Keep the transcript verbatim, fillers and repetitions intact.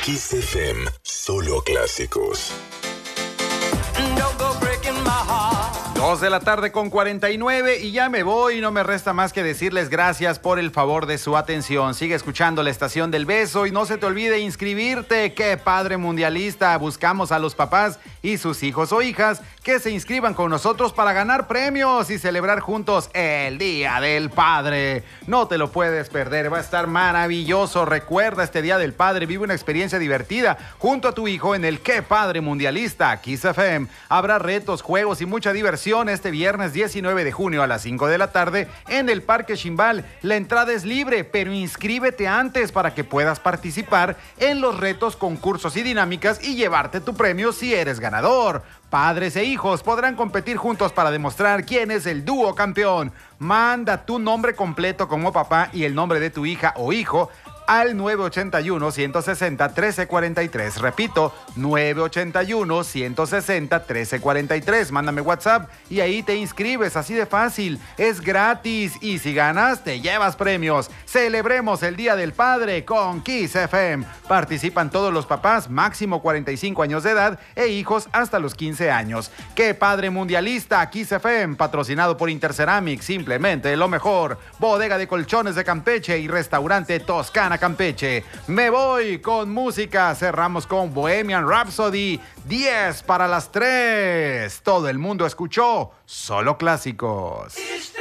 Kiss F M, solo clásicos. Dos de la tarde con cuarenta y nueve y ya me voy. No me resta más que decirles gracias por el favor de su atención. Sigue escuchando la Estación del Beso y no se te olvide inscribirte. ¡Qué padre mundialista! Buscamos a los papás y sus hijos o hijas que se inscriban con nosotros para ganar premios y celebrar juntos el Día del Padre. No te lo puedes perder, va a estar maravilloso. Recuerda este Día del Padre, vive una experiencia divertida junto a tu hijo en el ¡Qué padre mundialista! Kiss F M. Habrá retos, juegos y mucha diversión este viernes diecinueve de junio a las cinco de la tarde en el Parque Chimbal. La entrada es libre, pero inscríbete antes para que puedas participar en los retos, concursos y dinámicas y llevarte tu premio si eres ganador. Padres e hijos podrán competir juntos para demostrar quién es el dúo campeón. Manda tu nombre completo como papá y el nombre de tu hija o hijo al nueve ocho uno, uno seis cero, uno tres cuatro tres. Repito, nueve ocho uno, uno seis cero, uno tres cuatro tres. Mándame WhatsApp y ahí te inscribes, así de fácil. Es gratis y si ganas, te llevas premios. Celebremos el Día del Padre con Kiss F M. Participan todos los papás, máximo cuarenta y cinco años de edad e hijos hasta los quince años. ¡Qué padre mundialista! Kiss F M, patrocinado por Interceramic, simplemente lo mejor. Bodega de colchones de Campeche y restaurante Toscana Campeche. Me voy con música. Cerramos con Bohemian Rhapsody. diez para las tres. Todo el mundo escuchó solo clásicos.